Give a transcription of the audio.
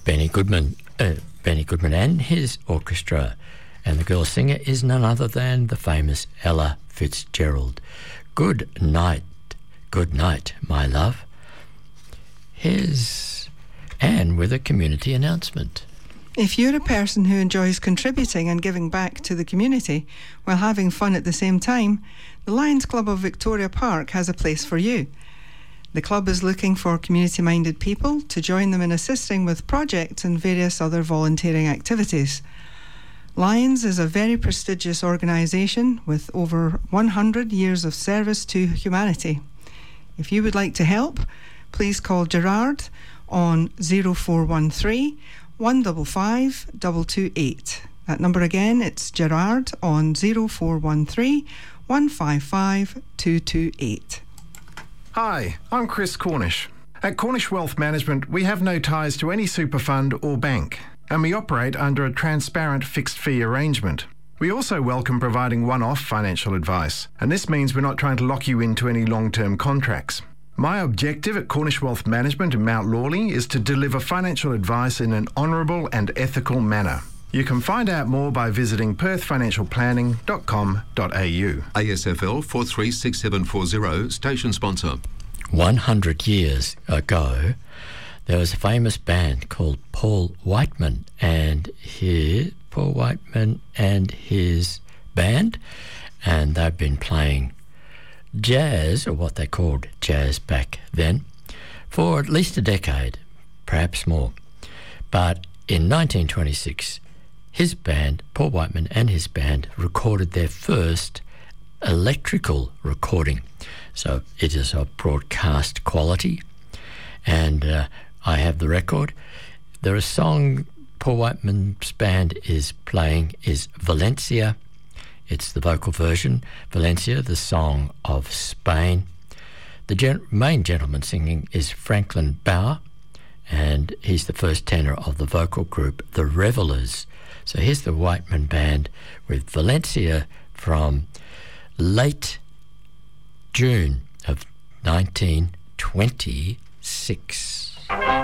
Benny Goodman and his orchestra. And the girl singer is none other than the famous Ella Fitzgerald. Good night, my love. Here's Anne with a community announcement. If you're a person who enjoys contributing and giving back to the community while having fun at the same time, the Lions Club of Victoria Park has a place for you. The club is looking for community-minded people to join them in assisting with projects and various other volunteering activities. Lions is a very prestigious organisation with over 100 years of service to humanity. If you would like to help, please call Gerard on 0413 155 228. That number again, it's Gerard on 0413 155 228. Hi, I'm Chris Cornish. At Cornish Wealth Management, we have no ties to any super fund or bank, and we operate under a transparent fixed fee arrangement. We also welcome providing one-off financial advice, and this means we're not trying to lock you into any long-term contracts. My objective at Cornish Wealth Management in Mount Lawley is to deliver financial advice in an honourable and ethical manner. You can find out more by visiting perthfinancialplanning.com.au. ASFL 436740, station sponsor. 100 years ago, there was a famous band called Paul Whiteman and his band, and they've been playing jazz, or what they called jazz back then, for at least a decade, perhaps more. But in 1926, his band, Paul Whiteman and his band, recorded their first electrical recording. So it is of broadcast quality. And I have the record. The song Paul Whiteman's band is playing is Valencia. It's the vocal version. Valencia, the song of Spain. The main gentleman singing is Franklin Bauer, and he's the first tenor of the vocal group, The Revelers. So here's the Whiteman Band with Valencia from late June of 1926.